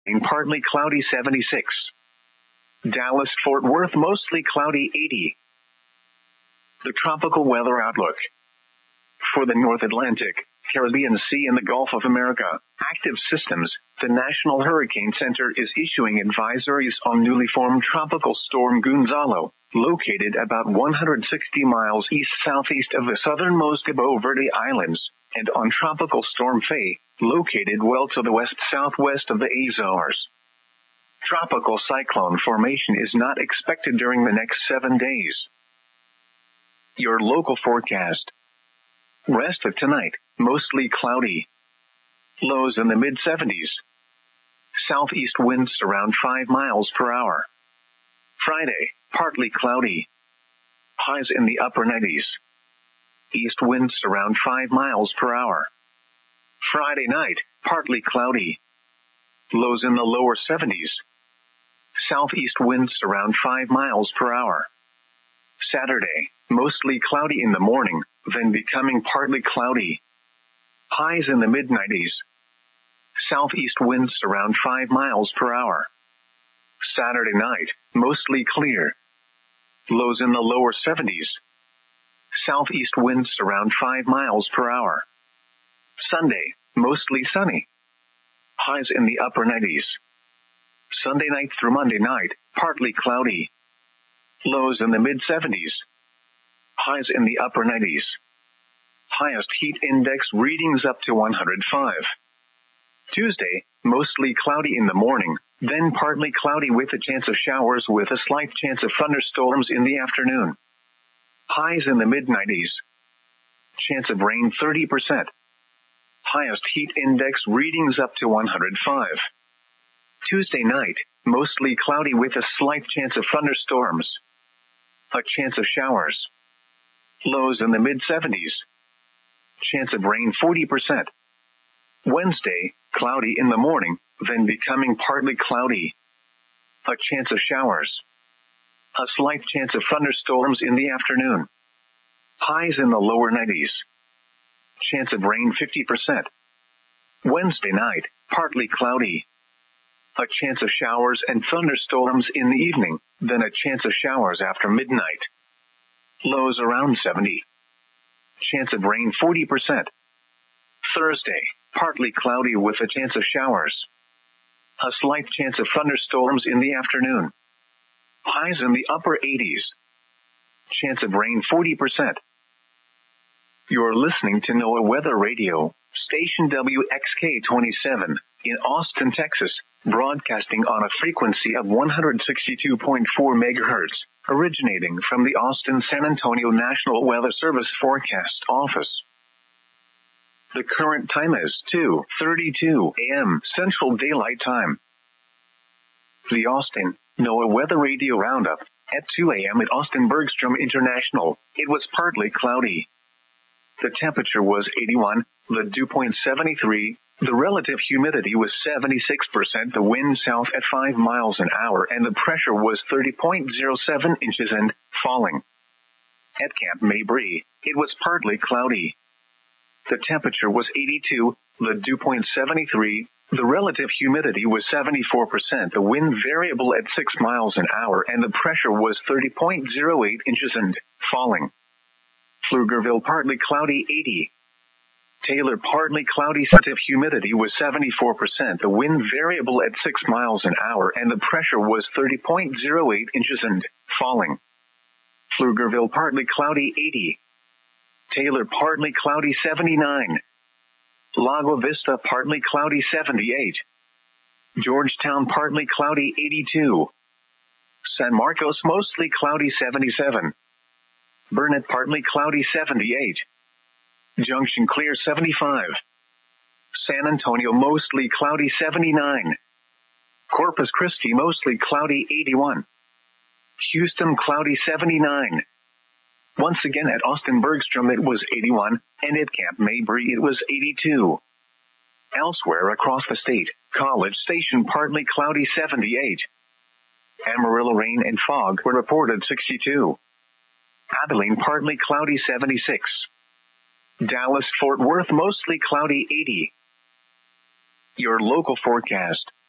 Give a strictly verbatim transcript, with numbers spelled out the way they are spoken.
Partly cloudy seventy-six. Dallas, Fort Worth, mostly cloudy eighty. The tropical weather outlook. For the North Atlantic, Caribbean Sea and the Gulf of America, active systems, the National Hurricane Center is issuing advisories on newly formed Tropical Storm Gonzalo, located about one hundred sixty miles east-southeast of the southernmost Cabo Verde Islands, and on Tropical Storm Faye, located well to the west-southwest of the Azores. Tropical cyclone formation is not expected during the next seven days. Your local forecast. Rest of tonight, mostly cloudy. Lows in the mid seventies. Southeast winds around five miles per hour. Friday, partly cloudy. Highs in the upper nineties. East winds around five miles per hour. Friday night, partly cloudy. Lows in the lower seventies. Southeast winds around five miles per hour. Saturday, mostly cloudy in the morning, then becoming partly cloudy. Highs in the mid nineties. Southeast winds around five miles per hour. Saturday night, mostly clear. Lows in the lower seventies. Southeast winds around five miles per hour. Sunday, mostly sunny. Highs in the upper nineties. Sunday night through Monday night, partly cloudy. Lows in the mid seventies. Highs in the upper nineties. Highest heat index readings up to one hundred five. Tuesday, mostly cloudy in the morning, then partly cloudy with a chance of showers with a slight chance of thunderstorms in the afternoon. Highs in the mid nineties. Chance of rain thirty percent. Highest heat index readings up to one hundred five. Tuesday night, mostly cloudy with a slight chance of thunderstorms. A chance of showers. Lows in the mid seventies. Chance of rain forty percent. Wednesday, cloudy in the morning, then becoming partly cloudy. A chance of showers. A slight chance of thunderstorms in the afternoon. Highs in the lower nineties. Chance of rain fifty percent. Wednesday night, partly cloudy. A chance of showers and thunderstorms in the evening, then a chance of showers after midnight. Lows around seventy. Chance of rain forty percent. Thursday, partly cloudy with a chance of showers. A slight chance of thunderstorms in the afternoon. Highs in the upper eighties. Chance of rain forty percent. You're listening to NOAA Weather Radio, station W X K twenty-seven, in Austin, Texas, broadcasting on a frequency of one hundred sixty-two point four megahertz, originating from the Austin San Antonio National Weather Service Forecast Office. The current time is two thirty-two a.m. Central Daylight Time. The Austin NOAA Weather Radio Roundup. At two a.m. at Austin Bergstrom International, it was partly cloudy. The temperature was eighty-one, the dew point seventy-three, the relative humidity was seventy-six percent, the wind south at five miles an hour, and the pressure was thirty point zero seven inches and falling. At Camp Mabry, it was partly cloudy. The temperature was eighty-two, the dew point seventy-three, the relative humidity was seventy-four percent, the wind variable at six miles an hour, and the pressure was thirty point zero eight inches and falling. Pflugerville partly cloudy eighty. Taylor partly cloudy, relative humidity was seventy-four percent, the wind variable at six miles an hour, and the pressure was thirty point zero eight inches and falling. Pflugerville partly cloudy eighty. Taylor partly cloudy seventy-nine. Lago Vista partly cloudy seventy-eight. Georgetown partly cloudy eighty-two. San Marcos mostly cloudy seventy-seven. Burnett partly cloudy seventy-eight. Junction clear seventy-five. San Antonio mostly cloudy seventy-nine. Corpus Christi mostly cloudy eighty-one. Houston cloudy seventy-nine. Once again at Austin Bergstrom it was eighty-one, and at Camp Mabry it was eighty-two. Elsewhere across the state, College Station partly cloudy seventy-eight. Amarillo rain and fog were reported sixty-two. Abilene partly cloudy seventy-six. Dallas Fort Worth mostly cloudy eighty. Your local forecast.